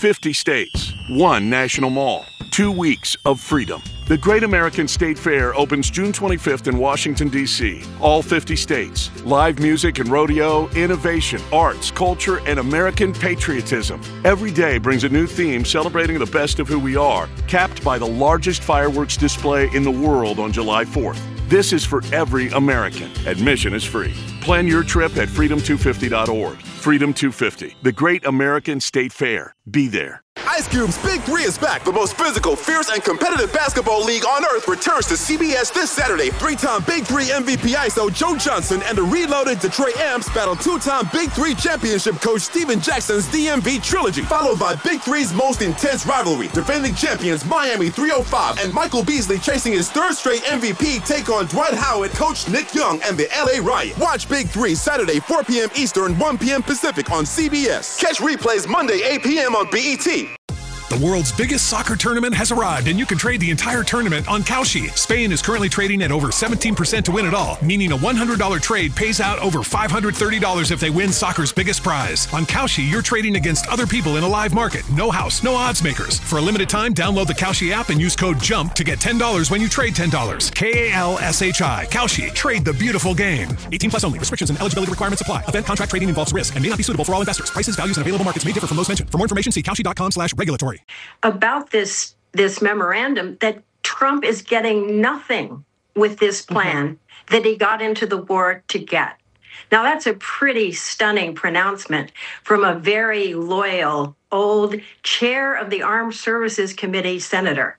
50 states, one national mall, 2 weeks of freedom. The Great American State Fair opens June 25th in Washington, D.C. All 50 states. Live music and rodeo, innovation, arts, culture, and American patriotism. Every day brings a new theme celebrating the best of who we are, capped by the largest fireworks display in the world on July 4th. This is for every American. Admission is free. Plan your trip at freedom250.org. Freedom 250, the Great American State Fair. Be there. Ice Cube's Big Three is back. The most physical, fierce, and competitive basketball league on earth returns to CBS this Saturday. 3-time Big Three MVP ISO Joe Johnson and the reloaded Detroit Amps battle 2-time Big Three championship coach Steven Jackson's DMV trilogy, followed by Big Three's most intense rivalry. Defending champions Miami 305 and Michael Beasley chasing his third straight MVP take on Dwight Howard, coach Nick Young, and the LA Riot. Watch Big Three Saturday 4 p.m. Eastern, 1 p.m. Pacific on CBS. Catch replays Monday 8 p.m. on BET. The world's biggest soccer tournament has arrived, and you can trade the entire tournament on Kalshi. Spain is currently trading at over 17% to win it all, meaning a $100 trade pays out over $530 if they win soccer's biggest prize. On Kalshi, you're trading against other people in a live market. No house, no odds makers. For a limited time, download the Kalshi app and use code JUMP to get $10 when you trade $10. Kalshi. Kalshi. Trade the beautiful game. 18 plus only. Restrictions and eligibility requirements apply. Event contract trading involves risk and may not be suitable for all investors. Prices, values, and available markets may differ from those mentioned. For more information, see kalshi.com/regulatory. About this memorandum, that Trump is getting nothing with this plan that he got into the war to get. Now, that's a pretty stunning pronouncement from a very loyal, old chair of the Armed Services Committee senator.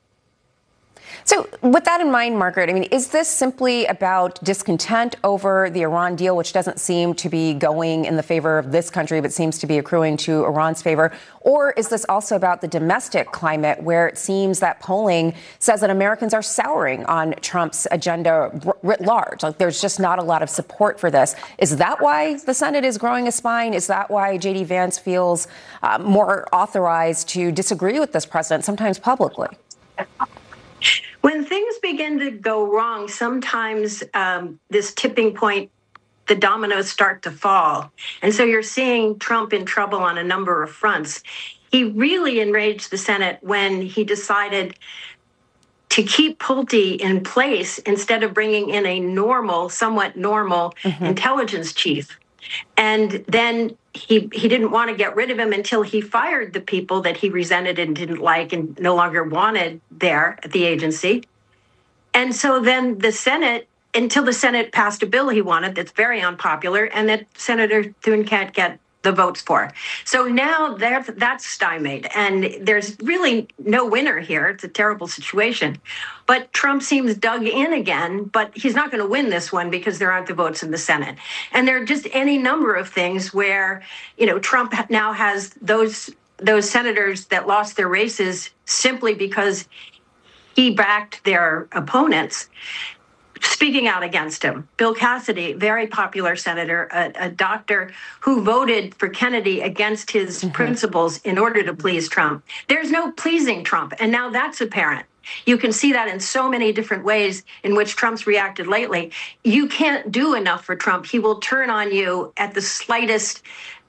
So with that in mind, Margaret, I mean, is this simply about discontent over the Iran deal, which doesn't seem to be going in the favor of this country, but seems to be accruing to Iran's favor? Or is this also about the domestic climate, where it seems that polling says that Americans are souring on Trump's agenda writ large? Like, there's just not a lot of support for this. Is that why the Senate is growing a spine? Is that why J.D. Vance feels more authorized to disagree with this president, sometimes publicly? When things begin to go wrong, sometimes this tipping point, the dominoes start to fall. And so you're seeing Trump in trouble on a number of fronts. He really enraged the Senate when he decided to keep Pulte in place instead of bringing in a somewhat normal intelligence chief. And then he didn't want to get rid of him until he fired the people that he resented and didn't like and no longer wanted there at the agency. And so then the Senate, until the Senate passed a bill he wanted that's very unpopular and that Senator Thune can't get the votes for. So now that's stymied, and there's really no winner here. It's a terrible situation. But Trump seems dug in again, but he's not going to win this one because there aren't the votes in the Senate. And there are just any number of things where, Trump now has those senators that lost their races simply because he backed their opponents speaking out against him. Bill Cassidy, very popular senator, a doctor who voted for Kennedy against his principles in order to please Trump. There's no pleasing Trump, and now that's apparent. You can see that in so many different ways in which Trump's reacted lately. You can't do enough for Trump. He will turn on you at the slightest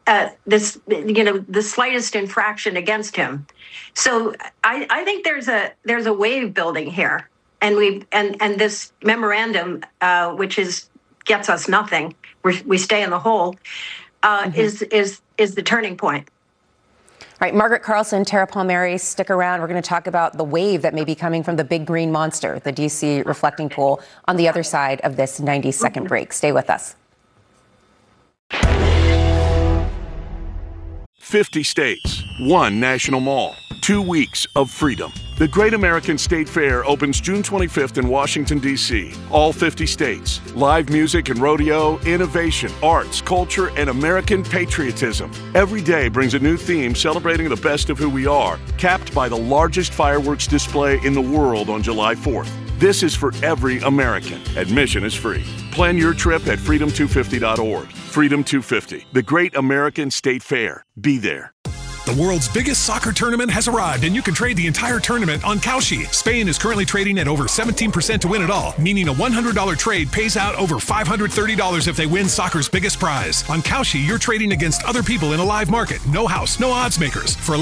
the slightest infraction against him. So I think there's a wave building here. And this memorandum, which gets us nothing, we stay in the hole, is the turning point. All right, Margaret Carlson, Tara Palmieri, stick around. We're going to talk about the wave that may be coming from the big green monster, the D.C. reflecting pool, on the other side of this 90-second break. Stay with us. 50 states, one national mall, 2 weeks of freedom. The Great American State Fair opens June 25th in Washington, D.C. All 50 states. Live music and rodeo, innovation, arts, culture, and American patriotism. Every day brings a new theme celebrating the best of who we are, capped by the largest fireworks display in the world on July 4th. This is for every American. Admission is free. Plan your trip at freedom250.org. Freedom 250, the Great American State Fair. Be there. The world's biggest soccer tournament has arrived, and you can trade the entire tournament on Kalshi. Spain is currently trading at over 17% to win it all, meaning a $100 trade pays out over $530 if they win soccer's biggest prize. On Kalshi, you're trading against other people in a live market. No house, no odds makers. For a